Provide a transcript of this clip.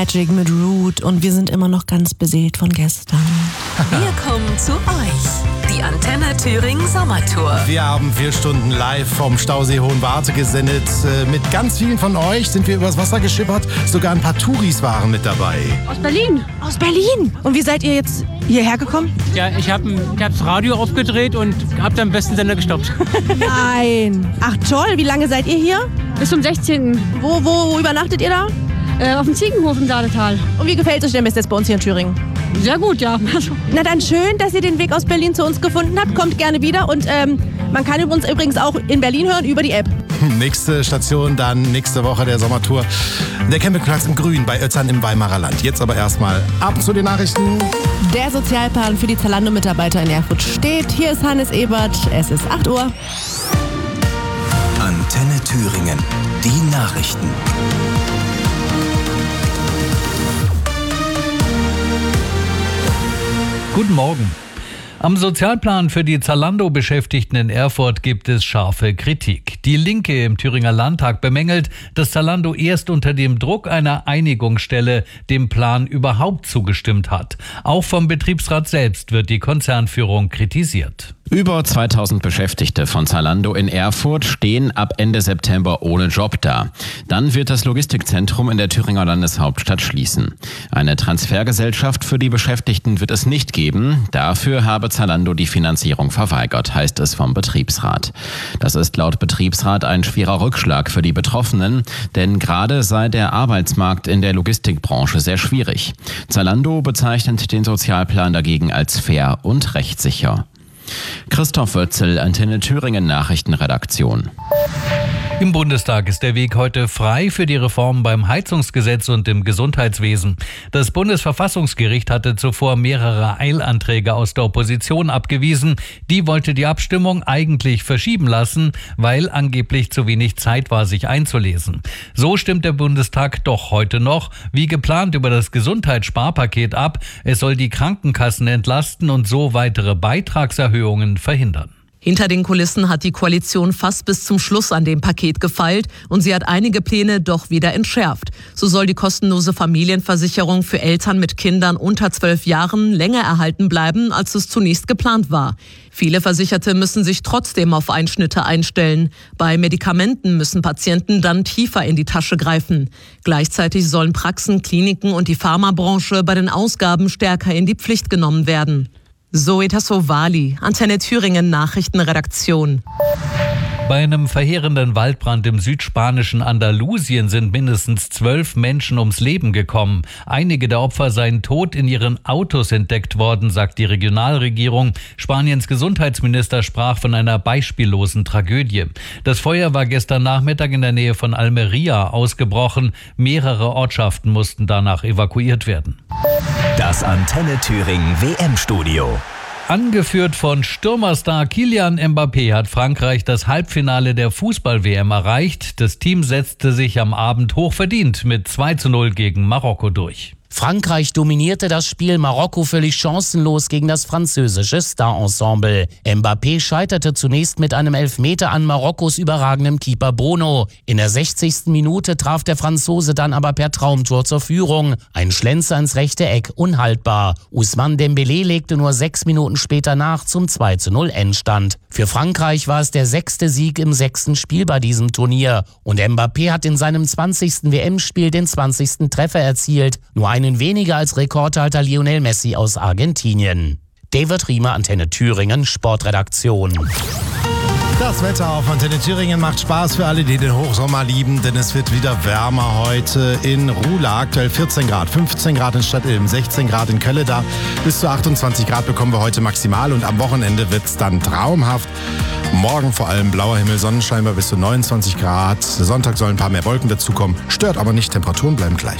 Magic mit Root und wir sind immer noch ganz beseelt von gestern. Wir kommen zu euch. Die Antenne Thüringen Sommertour. Wir haben 4 Stunden live vom Stausee Hohenwarte gesendet. Mit ganz vielen von euch sind wir übers Wasser geschippert. Sogar ein paar Touris waren mit dabei. Aus Berlin. Aus Berlin? Und wie seid ihr jetzt hierher gekommen? Ja, ich hab das Radio aufgedreht und hab dann am besten Sender gestoppt. Nein. Ach toll, wie lange seid ihr hier? Bis zum 16. Wo übernachtet ihr da? Auf dem Ziegenhof im Saaletal. Und wie gefällt es euch denn bis jetzt bei uns hier in Thüringen? Sehr gut, ja. Na dann schön, dass ihr den Weg aus Berlin zu uns gefunden habt. Kommt gerne wieder und man kann uns übrigens auch in Berlin hören über die App. Nächste Station dann nächste Woche der Sommertour. Der Campingplatz im Grün bei Oetzern im Weimarer Land. Jetzt aber erstmal ab zu den Nachrichten. Der Sozialplan für die Zalando-Mitarbeiter in Erfurt steht. Hier ist Hannes Ebert. Es ist 8 Uhr. Antenne Thüringen. Die Nachrichten. Guten Morgen. Am Sozialplan für die Zalando-Beschäftigten in Erfurt gibt es scharfe Kritik. Die Linke im Thüringer Landtag bemängelt, dass Zalando erst unter dem Druck einer Einigungsstelle dem Plan überhaupt zugestimmt hat. Auch vom Betriebsrat selbst wird die Konzernführung kritisiert. Über 2000 Beschäftigte von Zalando in Erfurt stehen ab Ende September ohne Job da. Dann wird das Logistikzentrum in der Thüringer Landeshauptstadt schließen. Eine Transfergesellschaft für die Beschäftigten wird es nicht geben. Dafür habe Zalando die Finanzierung verweigert, heißt es vom Betriebsrat. Das ist laut Betriebsrat ein schwerer Rückschlag für die Betroffenen, denn gerade sei der Arbeitsmarkt in der Logistikbranche sehr schwierig. Zalando bezeichnet den Sozialplan dagegen als fair und rechtssicher. Christoph Wötzel, Antenne Thüringen Nachrichtenredaktion. Im Bundestag ist der Weg heute frei für die Reformen beim Heizungsgesetz und im Gesundheitswesen. Das Bundesverfassungsgericht hatte zuvor mehrere Eilanträge aus der Opposition abgewiesen. Die wollte die Abstimmung eigentlich verschieben lassen, weil angeblich zu wenig Zeit war, sich einzulesen. So stimmt der Bundestag doch heute noch, wie geplant, über das Gesundheitssparpaket ab. Es soll die Krankenkassen entlasten und so weitere Beitragserhöhungen verhindern. Hinter den Kulissen hat die Koalition fast bis zum Schluss an dem Paket gefeilt und sie hat einige Pläne doch wieder entschärft. So soll die kostenlose Familienversicherung für Eltern mit Kindern unter 12 Jahren länger erhalten bleiben, als es zunächst geplant war. Viele Versicherte müssen sich trotzdem auf Einschnitte einstellen. Bei Medikamenten müssen Patienten dann tiefer in die Tasche greifen. Gleichzeitig sollen Praxen, Kliniken und die Pharmabranche bei den Ausgaben stärker in die Pflicht genommen werden. Zoe Tassovali, Antenne Thüringen Nachrichtenredaktion. Bei einem verheerenden Waldbrand im südspanischen Andalusien sind mindestens 12 Menschen ums Leben gekommen. Einige der Opfer seien tot in ihren Autos entdeckt worden, sagt die Regionalregierung. Spaniens Gesundheitsminister sprach von einer beispiellosen Tragödie. Das Feuer war gestern Nachmittag in der Nähe von Almería ausgebrochen. Mehrere Ortschaften mussten danach evakuiert werden. Das Antenne Thüringen WM-Studio. Angeführt von Stürmerstar Kylian Mbappé hat Frankreich das Halbfinale der Fußball-WM erreicht. Das Team setzte sich am Abend hochverdient mit 2:0 gegen Marokko durch. Frankreich dominierte das Spiel, Marokko völlig chancenlos gegen das französische Star-Ensemble. Mbappé scheiterte zunächst mit einem Elfmeter an Marokkos überragendem Keeper Bono. In der 60. Minute traf der Franzose dann aber per Traumtor zur Führung. Ein Schlenzer ins rechte Eck, unhaltbar. Ousmane Dembélé legte nur 6 Minuten später nach zum 2:0 Endstand. Für Frankreich war es der 6. Sieg im 6. Spiel bei diesem Turnier. Und Mbappé hat in seinem 20. WM-Spiel den 20. Treffer erzielt. Nur einen weniger als Rekordhalter Lionel Messi aus Argentinien. David Riemer, Antenne Thüringen, Sportredaktion. Das Wetter auf Antenne Thüringen macht Spaß für alle, die den Hochsommer lieben, denn es wird wieder wärmer heute in Ruhla. Aktuell 14 Grad, 15 Grad in Stadtilm, 16 Grad in Kölleda. Bis zu 28 Grad bekommen wir heute maximal und am Wochenende wird es dann traumhaft. Morgen vor allem blauer Himmel, Sonnenschein bei bis zu 29 Grad. Sonntag sollen ein paar mehr Wolken dazukommen. Stört aber nicht, Temperaturen bleiben gleich.